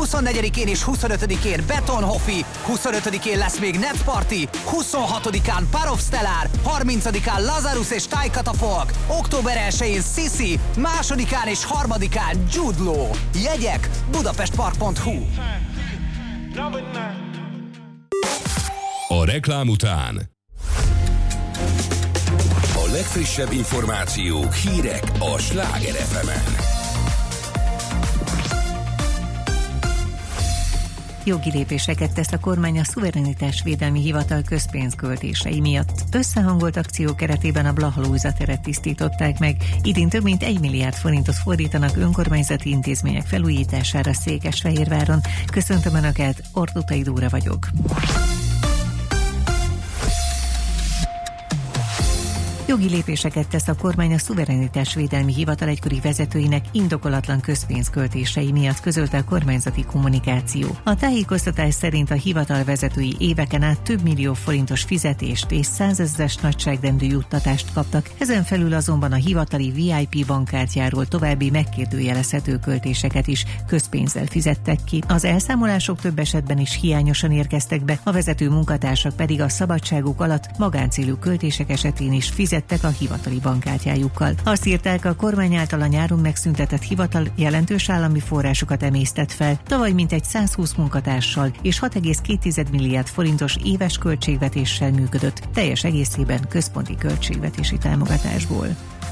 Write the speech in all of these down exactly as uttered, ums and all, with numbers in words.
huszonnegyedikén és huszonötödikén Betonhoffi, huszonötödikén lesz még Net Party, huszonhatodikán Parov Stellar, harmincadikán Lazarus és Thai Catafalque, október elsején Sissi, másodikán és harmadikán Jude Law. Jegyek budapestpark pont hu. A reklám után a legfrissebb információk, hírek a Sláger ef emen. Jogi lépéseket tesz a kormány a Szuverenitásvédelmi Hivatal közpénzköltései miatt. Összehangolt akció keretében a Blaha-Lujza teret tisztították meg. Idén több mint egy milliárd forintot fordítanak önkormányzati intézmények felújítására Székesfehérváron. Köszöntöm Önöket, Ortutai Dóra vagyok. Jogi lépéseket tesz a kormány a Szuverenitásvédelmi Hivatal egykori vezetőinek indokolatlan közpénzköltései miatt, közölte a kormányzati kommunikáció. A tájékoztatás szerint a hivatal vezetői éveken át több millió forintos fizetést és százezres nagyságrendű juttatást kaptak, ezen felül azonban a hivatali vé i pé bankkártyáról további megkérdőjelezhető költéseket is közpénzzel fizettek ki. Az elszámolások több esetben is hiányosan érkeztek be, a vezető munkatársak pedig a szabadságuk alatt magáncélú költések esetén is fizettek a hivatali bankkártyájukkal. Azt írták, a kormány által a nyáron megszüntetett hivatal jelentős állami forrásokat emésztett fel, tavaly mintegy százhúsz munkatársal és hat egész két milliárd forintos éves költségvetéssel működött, teljes egészében központi költségvetési támogatásból.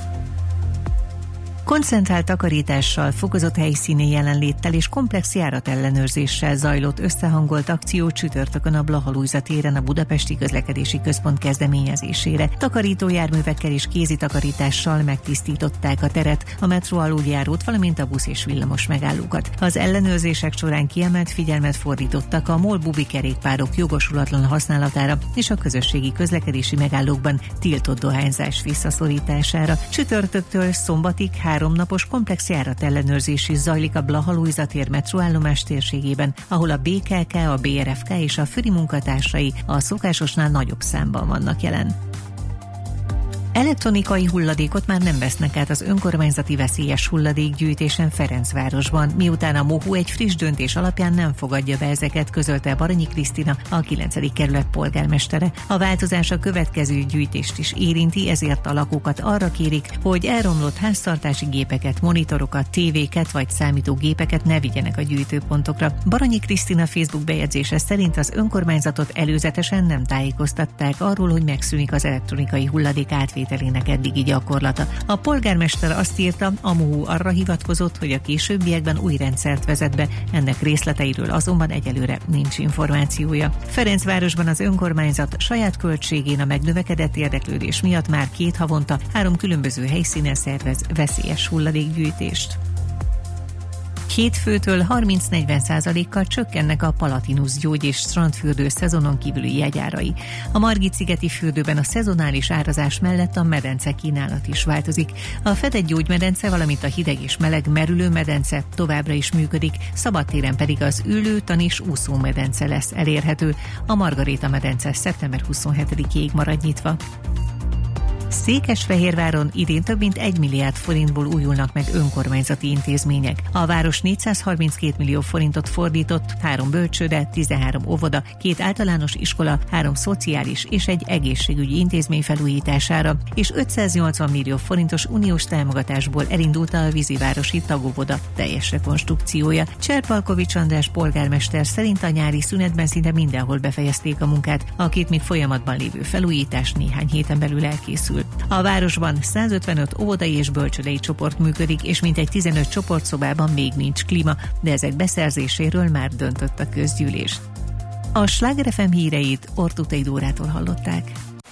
Koncentrált takarítással, fokozott helyszíni jelenléttel és komplex járatellenőrzéssel zajlott összehangolt akció csütörtökön a Blaha-Lujza téren a Budapesti Közlekedési Központ kezdeményezésére. Takarító járművekkel és kézi takarítással megtisztították a teret, a metró aluljárót, valamint a busz és villamos megállókat. Az ellenőrzések során kiemelt figyelmet fordítottak a MOL-bubi kerékpárok jogosulatlan használatára és a közösségi közlekedési megállókban tiltott dohányzás visszaszorítására. Csütörtöktől szombatig háromnapos komplex járatellenőrzés is zajlik a Blaha-Lujza tér metróállomás térségében, ahol a bé ká ká, a bé er ef ká és a Füri munkatársai a szokásosnál nagyobb számban vannak jelen. Elektronikai hulladékot már nem vesznek át az önkormányzati veszélyes hulladékgyűjtésen Ferencvárosban, miután a MOHU egy friss döntés alapján nem fogadja be ezeket, közölte Baranyi Krisztina, a kilencedik kerület polgármestere. A változás a következő gyűjtést is érinti, ezért a lakókat arra kérik, hogy elromlott háztartási gépeket, monitorokat, tévéket vagy számítógépeket ne vigyenek a gyűjtőpontokra. Baranyi Krisztina Facebook bejegyzése szerint az önkormányzatot előzetesen nem tájékoztatták arról, hogy megszűnik az elektronikai hulladék átvétel eddigi gyakorlata. A polgármester azt írta, a MOHU arra hivatkozott, hogy a későbbiekben új rendszert vezet be, ennek részleteiről azonban egyelőre nincs információja. Ferencvárosban az önkormányzat saját költségén a megnövekedett érdeklődés miatt már két havonta három különböző helyszínen szervez veszélyes hulladékgyűjtést. Hétfőtől harminc-negyven százalékkal csökkennek a Palatinus gyógy- és strandfürdő szezonon kívüli jegyárai. A Margit-szigeti fürdőben a szezonális árazás mellett a medence kínálat is változik. A fedett gyógymedence, valamint a hideg és meleg merülő medence továbbra is működik, szabadtéren pedig az ülő, tan és úszó medence lesz elérhető. A Margaréta medence szeptember huszonhetedikéig marad nyitva. Székesfehérváron idén több mint egy milliárd forintból újulnak meg önkormányzati intézmények. A város négyszázharminckét millió forintot fordított három bölcsőde, tizenhárom óvoda, két általános iskola, három szociális és egy egészségügyi intézmény felújítására, és ötszáznyolcvan millió forintos uniós támogatásból elindult a vízivárosi tagóvoda teljes rekonstrukciója. Cserpalkovics András polgármester szerint a nyári szünetben szinte mindenhol befejezték a munkát, a két még folyamatban lévő felújítás néhány héten belül elkészül. A városban százötvenöt óvodai és bölcsődei csoport működik, és mintegy tizenöt csoportszobában még nincs klíma, de ezek beszerzéséről már döntött a közgyűlés. A Sláger ef em híreit Ortutai Dórától hallották.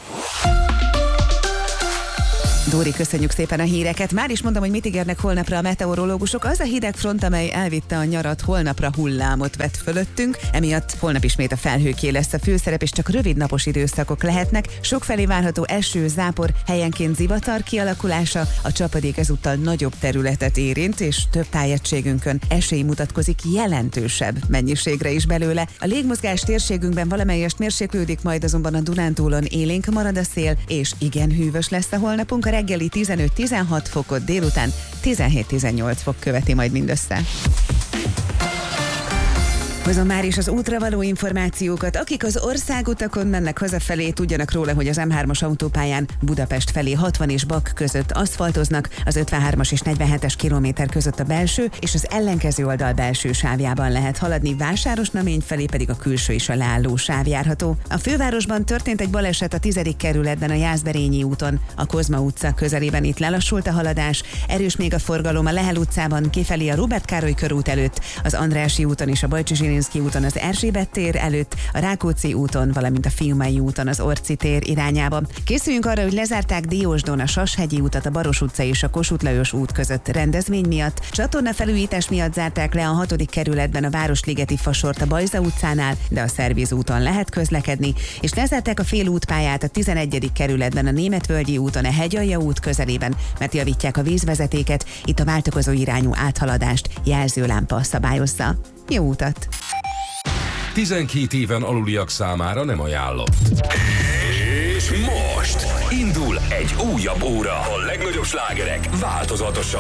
Dóri, köszönjük szépen a híreket. Már is mondom, hogy mit ígérnek holnapra a meteorológusok. Az a hideg front, amely elvitte a nyarat, holnapra hullámot vett fölöttünk, emiatt holnap ismét a felhőké lesz a főszerep, és csak rövid napos időszakok lehetnek. Sokfelé várható eső, zápor, helyenként zivatar kialakulása, a csapadék ezúttal nagyobb területet érint, és több tájegységünkön esély mutatkozik jelentősebb mennyiségre is belőle. A légmozgás térségünkben valamelyest mérséklődik, majd azonban a Dunántúlon élénk marad a szél, és igen hűvös lesz a holnapunk. A reggeli tizenöt-tizenhat fokot, délután tizenhét-tizennyolc fok követi majd mindössze. Hozom már is az útra való információkat. Akik az országutakon mennek hazafelé, tudjanak róla, hogy az em hármas autópályán Budapest felé hatvan és Bak között aszfaltoznak, az ötvenhármas és negyvenhetes kilométer között a belső és az ellenkező oldal belső sávjában lehet haladni, Vásárosnamény felé pedig a külső és a leálló sáv járható. A fővárosban történt egy baleset a tizedik kerületben a Jászberényi úton, a Kozma utca közelében, itt lelassult a haladás, erős még a forgalom a Lehel utcában kifelé a Róbert Károly körút előtt, az Andrássy úton és a Bajcsi Zsilinszky úton az Erzsébet tér előtt, a Rákóczi úton, valamint a Fiumei úton az Orci tér irányába. Készüljünk arra, hogy lezárták Diósdon a Sashegyi utat a Baros utca és a Kossuth Lajos út között rendezvény miatt. Csatorna felújítás miatt zárták le a hatodik kerületben a Városligeti fasort a Bajza utcánál, de a Szerviz úton lehet közlekedni, és lezárták a félútpályát a tizenegyedik kerületben a Németvölgyi úton a Hegyalja út közelében, mert javítják a vízvezetéket, itt a váltakozó irányú áthaladást jelzőlámpa szabályozza. Jó utat! tizenkét éven aluliak számára nem ajánlott. És most indul egy újabb óra. A legnagyobb slágerek változatosan.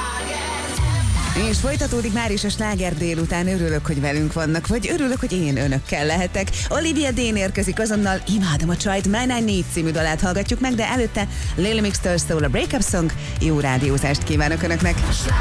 És folytatódik már is a sláger délután. Örülök, hogy velünk vannak, vagy örülök, hogy én önökkel lehetek. Olivia Dean érkezik azonnal, imádom a csajt, Man I Need című dalát hallgatjuk meg, de előtte Lil Mix-től szól a Breakup Song. Jó rádiózást kívánok önöknek!